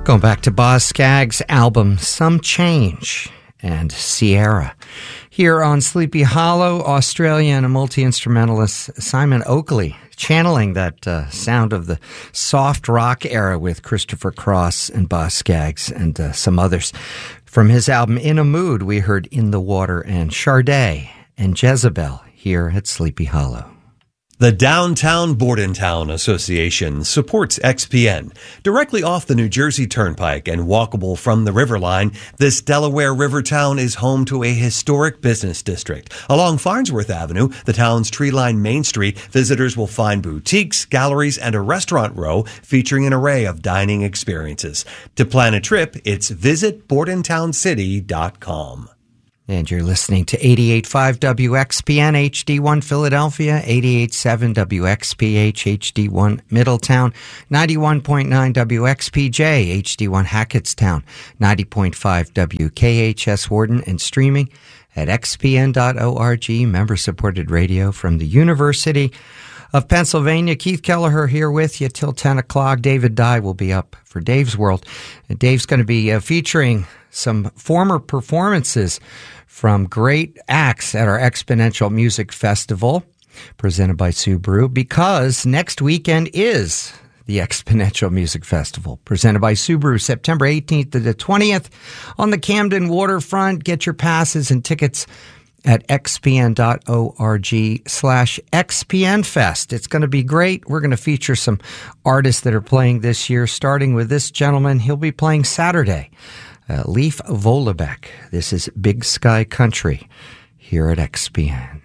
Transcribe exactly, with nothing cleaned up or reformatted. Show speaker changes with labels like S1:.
S1: Going back to Boz Scaggs' album, Some Change, and Sierra. Here on Sleepy Hollow, Australian multi-instrumentalist Simon Oakley, channeling that uh, sound of the soft rock era with Christopher Cross and Boz Scaggs and uh, some others. From his album In a Mood, we heard In the Water and Sade and Jezebel here at Sleepy Hollow.
S2: The Downtown Bordentown Association supports X P N. Directly off the New Jersey Turnpike and walkable from the River Line, this Delaware River town is home to a historic business district. Along Farnsworth Avenue, the town's tree-lined Main Street, visitors will find boutiques, galleries, and a restaurant row featuring an array of dining experiences. To plan a trip, it's visit bordentown city dot com.
S1: And you're listening to eighty-eight point five W X P N H D one Philadelphia, eighty-eight point seven W X P H H D one Middletown, ninety-one point nine W X P J H D one Hackettstown, ninety point five W K H S Warden, and streaming at x p n dot org, member-supported radio from the University of Pennsylvania. Keith Kelleher here with you till ten o'clock. David Dye will be up for Dave's World. And Dave's going to be uh, featuring some former performances from great acts at our Exponential Music Festival presented by Subaru, because next weekend is the Exponential Music Festival presented by Subaru, September eighteenth to the twentieth on the Camden waterfront. Get your passes and tickets at x p n dot org slash x p n fest. It's going to be great. We're going to feature some artists that are playing this year, starting with this gentleman. He'll be playing Saturday. Uh, Leif Vollebeck. This is Big Sky Country here at X P N.